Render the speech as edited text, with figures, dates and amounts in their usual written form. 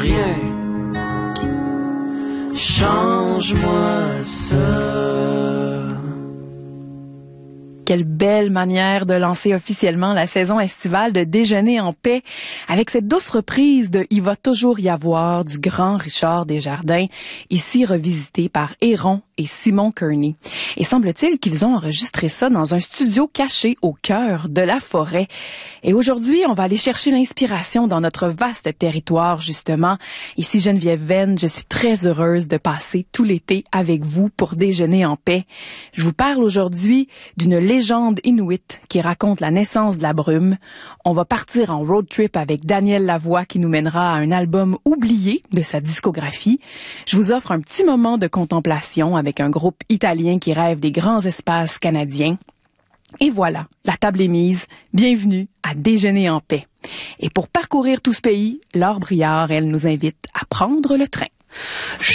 rien. Change-moi ça. Quelle belle manière de lancer officiellement la saison estivale de Déjeuner en paix avec cette douce reprise de Il va toujours y avoir du grand Richard Desjardins, ici revisité par Héron et Simon Kearney. Et semble-t-il qu'ils ont enregistré ça dans un studio caché au cœur de la forêt. Et aujourd'hui, on va aller chercher l'inspiration dans notre vaste territoire, justement. Ici Geneviève Venn, je suis très heureuse de passer tout l'été avec vous pour Déjeuner en paix. Je vous parle aujourd'hui d'une légende inuite qui raconte la naissance de la brume. On va partir en road trip avec Daniel Lavoie qui nous mènera à un album oublié de sa discographie. Je vous offre un petit moment de contemplation avec un groupe italien qui rêve des grands espaces canadiens. Et voilà, la table est mise. Bienvenue à Déjeuner en paix. Et pour parcourir tout ce pays, Laure Briard, elle nous invite à prendre le train.